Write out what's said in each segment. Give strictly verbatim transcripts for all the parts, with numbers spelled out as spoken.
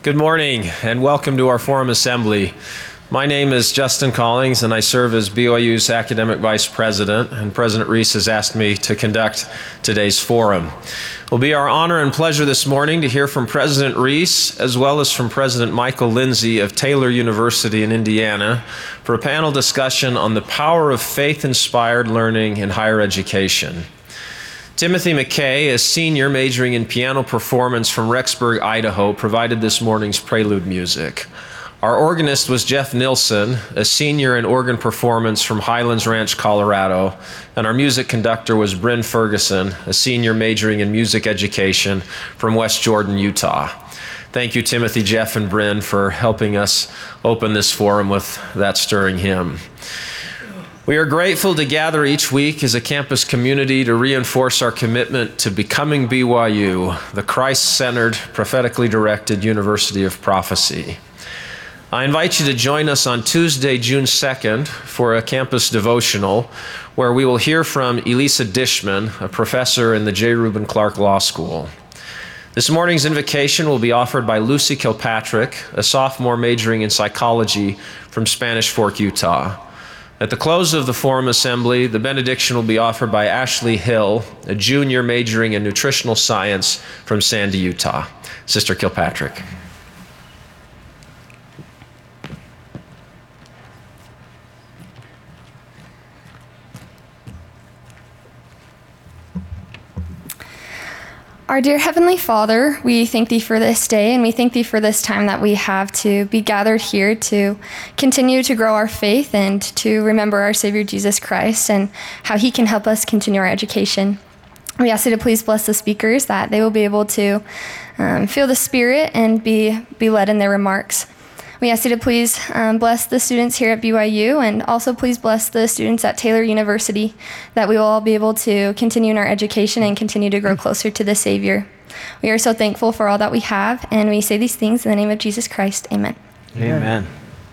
Good morning and welcome to our Forum Assembly. My name is Justin Collings and I serve as B Y U's Academic Vice President, and President Reese has asked me to conduct today's forum. It will be our honor and pleasure this morning to hear from President Reese as well as from President Michael Lindsay of Taylor University in Indiana for a panel discussion on the power of faith-inspired learning in higher education. Timothy McKay, a senior majoring in piano performance from Rexburg, Idaho, provided this morning's prelude music. Our organist was Jeff Nilsson, a senior in organ performance from Highlands Ranch, Colorado, and our music conductor was Bryn Ferguson, a senior majoring in music education from West Jordan, Utah. Thank you, Timothy, Jeff, and Bryn, for helping us open this forum with that stirring hymn. We are grateful to gather each week as a campus community to reinforce our commitment to becoming B Y U, the Christ-centered, prophetically directed University of Prophecy. I invite you to join us on Tuesday, June second, for a campus devotional where we will hear from Elisa Dishman, a professor in the J. Reuben Clark Law School. This morning's invocation will be offered by Lucy Kilpatrick, a sophomore majoring in psychology from Spanish Fork, Utah. At the close of the Forum Assembly, the benediction will be offered by Ashley Hill, a junior majoring in nutritional science from Sandy, Utah. Sister Kilpatrick. Our dear Heavenly Father, we thank Thee for this day, and we thank Thee for this time that we have to be gathered here to continue to grow our faith and to remember our Savior Jesus Christ and how He can help us continue our education. We ask Thee to please bless the speakers, that they will be able to um, feel the Spirit and be, be led in their remarks. We ask you to please um, bless the students here at B Y U, and also please bless the students at Taylor University, that we will all be able to continue in our education and continue to grow closer to the Savior. We are so thankful for all that we have, and we say these things in the name of Jesus Christ. Amen. Amen.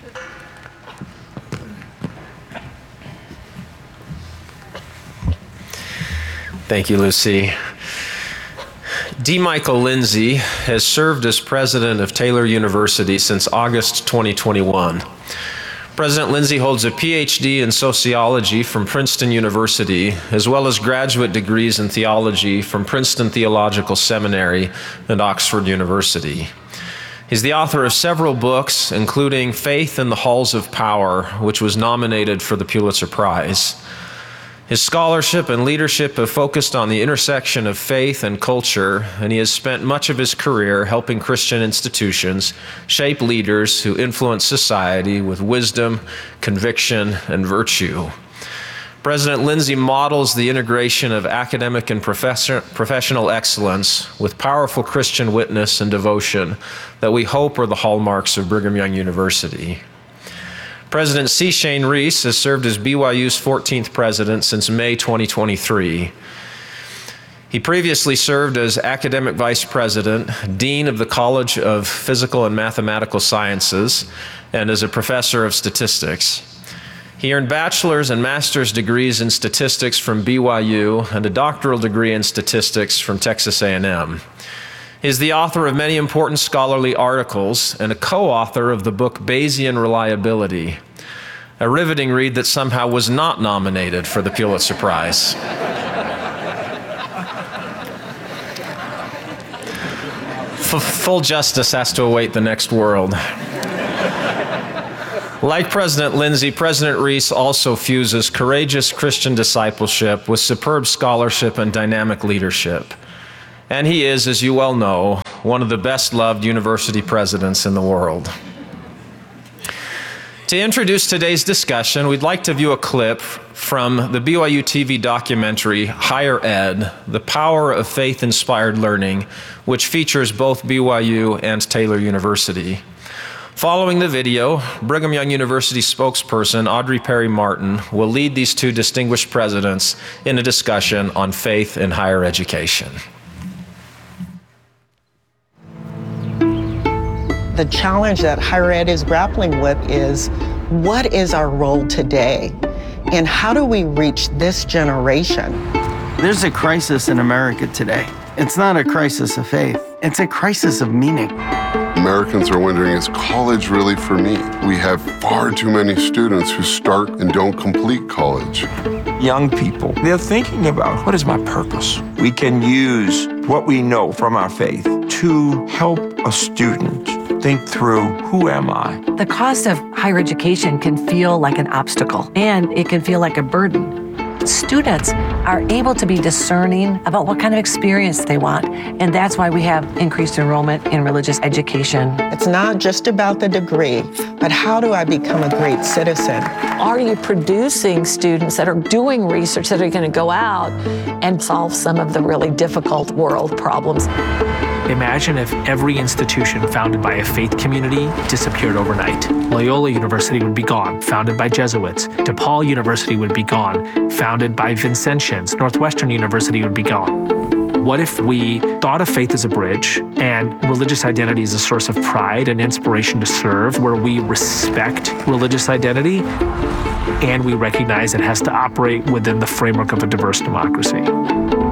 Thank you, Lucy. D. Michael Lindsay has served as president of Taylor University since August twenty twenty-one. President Lindsay holds a P H D in sociology from Princeton University, as well as graduate degrees in theology from Princeton Theological Seminary and Oxford University. He's the author of several books, including Faith in the Halls of Power, which was nominated for the Pulitzer Prize. His scholarship and leadership have focused on the intersection of faith and culture, and he has spent much of his career helping Christian institutions shape leaders who influence society with wisdom, conviction, and virtue. President Lindsay models the integration of academic and professor, professional excellence with powerful Christian witness and devotion that we hope are the hallmarks of Brigham Young University. President C. Shane Reese has served as B Y U's fourteenth president since May twenty twenty-three. He previously served as academic vice president, dean of the College of Physical and Mathematical Sciences, and as a professor of statistics. He earned bachelor's and master's degrees in statistics from B Y U and a doctoral degree in statistics from Texas A and M. He is the author of many important scholarly articles and a co-author of the book Bayesian Reliability, a riveting read that somehow was not nominated for the Pulitzer Prize. F- full justice has to await the next world. Like President Lindsay, President Reese also fuses courageous Christian discipleship with superb scholarship and dynamic leadership. And he is, as you well know, one of the best-loved university presidents in the world. To introduce today's discussion, we'd like to view a clip from the B Y U T V documentary, Higher Ed, The Power of Faith-Inspired Learning, which features both B Y U and Taylor University. Following the video, Brigham Young University spokesperson Audrey Perry Martin will lead these two distinguished presidents in a discussion on faith in higher education. The challenge that higher ed is grappling with is, what is our role today? And how do we reach this generation? There's a crisis in America today. It's not a crisis of faith. It's a crisis of meaning. Americans are wondering, is college really for me? We have far too many students who start and don't complete college. Young people, they're thinking about, what is my purpose? We can use what we know from our faith to help a student think through, who am I? The cost of higher education can feel like an obstacle, and it can feel like a burden. Students are able to be discerning about what kind of experience they want, and that's why we have increased enrollment in religious education. It's not just about the degree, but how do I become a great citizen? Are you producing students that are doing research that are going to go out and solve some of the really difficult world problems? Imagine if every institution founded by a faith community disappeared overnight. Loyola University would be gone, founded by Jesuits. DePaul University would be gone, founded by Vincentians. Northwestern University would be gone. What if we thought of faith as a bridge and religious identity as a source of pride and inspiration to serve, where we respect religious identity and we recognize it has to operate within the framework of a diverse democracy?